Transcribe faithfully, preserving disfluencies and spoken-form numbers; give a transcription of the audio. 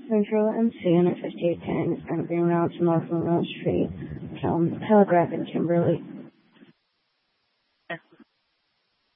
Central M C Unit fifty-eight ten is going to be around to North Monroe Street, um, Telegraph and Kimberly.